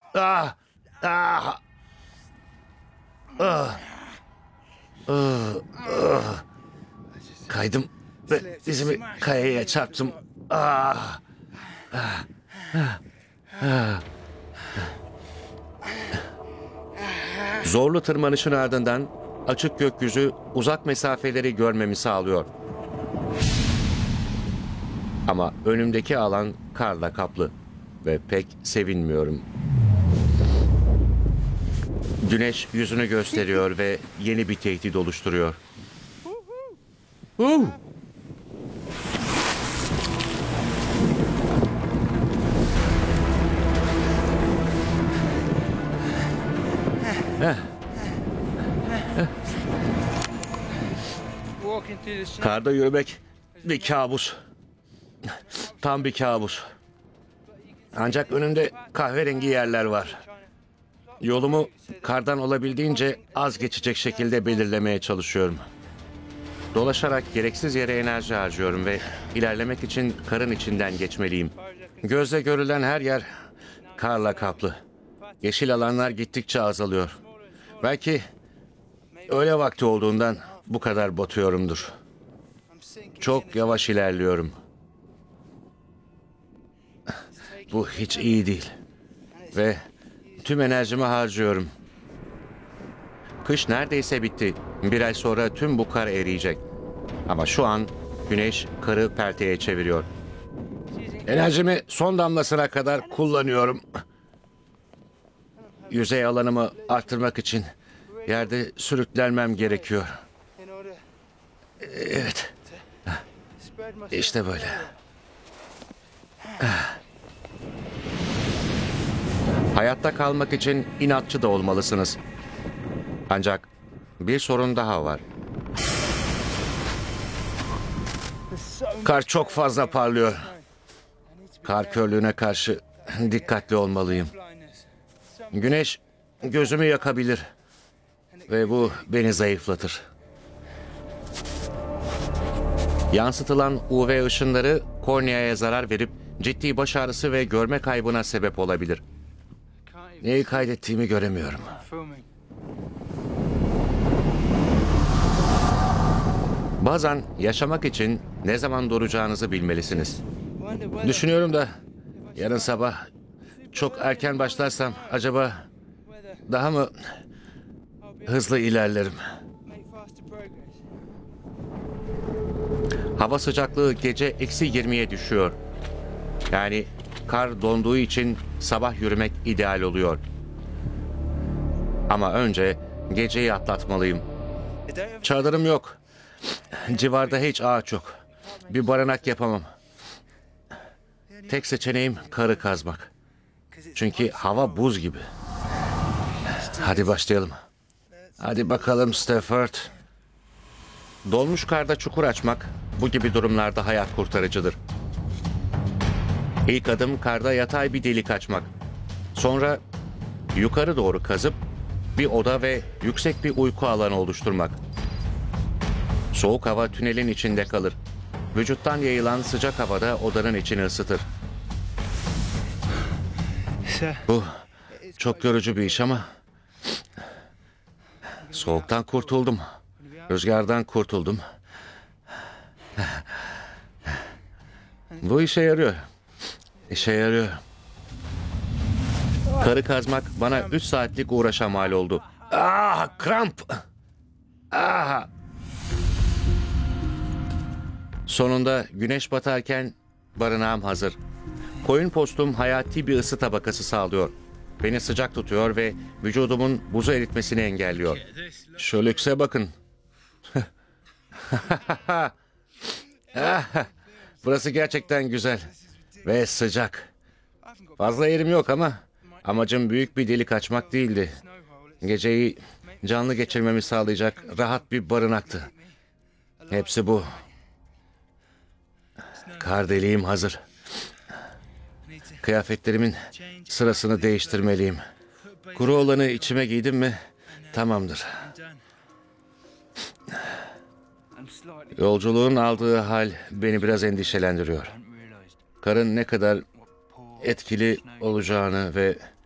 Ah! Ah! Ah! Ah! Ah! Kaydım ve dizimi kayaya çarptım. Ah! Ah! Ah! Ah! Zorlu tırmanışın ardından açık gökyüzü uzak mesafeleri görmemi sağlıyor. Ama önümdeki alan karla kaplı ve pek sevinmiyorum. Güneş yüzünü gösteriyor ve yeni bir tehdit oluşturuyor. Uh! Karda yürümek bir kabus. Tam bir kabus. Ancak önümde kahverengi yerler var. Yolumu kardan olabildiğince az geçecek şekilde belirlemeye çalışıyorum. Dolaşarak gereksiz yere enerji harcıyorum ve ilerlemek için karın içinden geçmeliyim. Gözle görülen her yer karla kaplı. Yeşil alanlar gittikçe azalıyor. Belki öğle vakti olduğundan bu kadar batıyorumdur. Çok yavaş ilerliyorum. Bu hiç iyi değil. Ve tüm enerjimi harcıyorum. Kış neredeyse bitti. Bir ay sonra tüm bu kar eriyecek. Ama şu an güneş karı pelteye çeviriyor. Enerjimi son damlasına kadar kullanıyorum. Yüzey alanımı arttırmak için yerde sürüklenmem gerekiyor. Evet. İşte böyle. Hayatta kalmak için inatçı da olmalısınız. Ancak bir sorun daha var. Kar çok fazla parlıyor. Kar körlüğüne karşı dikkatli olmalıyım. Güneş gözümü yakabilir ve bu beni zayıflatır. Yansıtılan UV ışınları korneaya zarar verip ciddi baş ağrısı ve görme kaybına sebep olabilir. Neyi kaydettiğimi göremiyorum. Bazen yaşamak için ne zaman duracağınızı bilmelisiniz. Düşünüyorum da yarın sabah çok erken başlarsam acaba daha mı hızlı ilerlerim? Hava sıcaklığı gece -20'ye düşüyor. Yani kar donduğu için sabah yürümek ideal oluyor. Ama önce geceyi atlatmalıyım. Çadırım yok. Civarda hiç ağaç yok. Bir barınak yapamam. Tek seçeneğim karı kazmak. Çünkü hava buz gibi. Hadi başlayalım. Hadi bakalım Stafford. Dolmuş karda çukur açmak bu gibi durumlarda hayat kurtarıcıdır. İlk adım karda yatay bir delik açmak. Sonra yukarı doğru kazıp bir oda ve yüksek bir uyku alanı oluşturmak. Soğuk hava tünelin içinde kalır. Vücuttan yayılan sıcak havada odanın içini ısıtır. Bu çok yorucu bir iş ama soğuktan kurtuldum. Rüzgardan kurtuldum. Bu işe yarıyor. İşe yarıyor. Karı kazmak bana 3 saatlik uğraşa mal oldu. Ah, kramp. Ah. Sonunda güneş batarken barınağım hazır. Koyun postum hayati bir ısı tabakası sağlıyor. Beni sıcak tutuyor ve vücudumun buzu eritmesini engelliyor. Şu lükse bakın. Burası gerçekten güzel ve sıcak. Fazla yerim yok ama amacım büyük bir delik açmak değildi. Geceyi canlı geçirmemi sağlayacak rahat bir barınaktı. Hepsi bu. Kar deliğim hazır. Kıyafetlerimin sırasını değiştirmeliyim. Kuru olanı içime giydim mi tamamdır. Yolculuğun aldığı hal beni biraz endişelendiriyor. Karın ne kadar etkili olacağını ve